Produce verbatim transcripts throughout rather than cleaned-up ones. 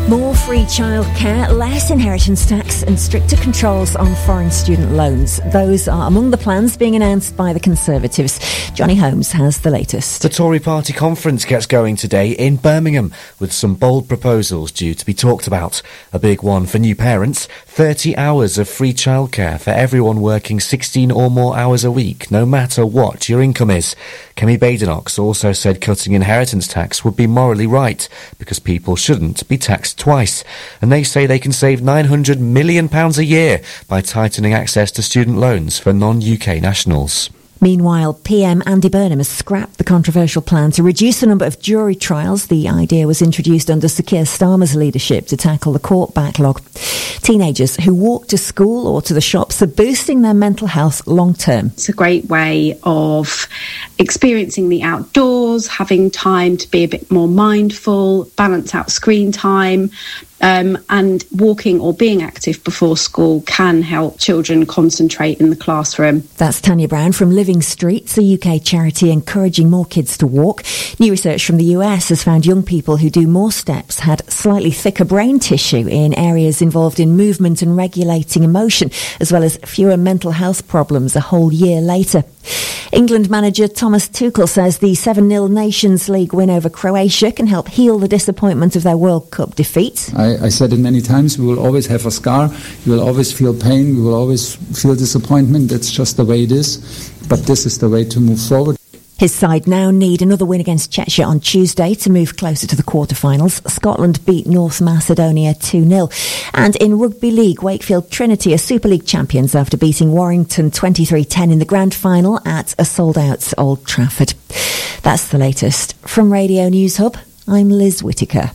More free childcare, less inheritance tax and stricter controls on foreign student loans. Those are among the plans being announced by the Conservatives. Johnny Holmes has the latest. The Tory party conference gets going today in Birmingham, with some bold proposals due to be talked about. A big one for new parents, thirty hours of free childcare for everyone working sixteen or more hours a week, no matter what your income is. Kemi Badenoch also said cutting inheritance tax would be morally right, because people shouldn't be taxed twice. And they say they can save nine hundred million pounds a year by tightening access to student loans for non-U K nationals. Meanwhile, P M Andy Burnham has scrapped the controversial plan to reduce the number of jury trials. The idea was introduced under Sir Keir Starmer's leadership to tackle the court backlog. Teenagers who walk to school or to the shops are boosting their mental health long term. It's a great way of experiencing the outdoors, having time to be a bit more mindful, balance out screen time. Um, and walking or being active before school can help children concentrate in the classroom. That's Tanya Brown from Living Streets, a U K charity encouraging more kids to walk. New research from the U S has found young people who do more steps had slightly thicker brain tissue in areas involved in movement and regulating emotion, as well as fewer mental health problems a whole year later. England manager Thomas Tuchel says the seven nil Nations League win over Croatia can help heal the disappointment of their World Cup defeat. I, I said it many times, we will always have a scar, we will always feel pain, we will always feel disappointment. That's just the way it is. But this is the way to move forward. His side now need another win against Czechia on Tuesday to move closer to the quarterfinals. Scotland beat North Macedonia two nil. And in Rugby League, Wakefield Trinity are Super League champions after beating Warrington twenty-three ten in the grand final at a sold-out Old Trafford. That's the latest. From Radio News Hub, I'm Liz Whittaker.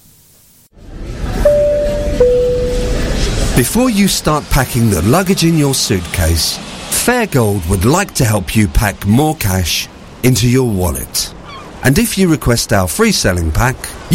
Before you start packing the luggage in your suitcase, Fairgold would like to help you pack more cash into your wallet. And if you request our free selling pack,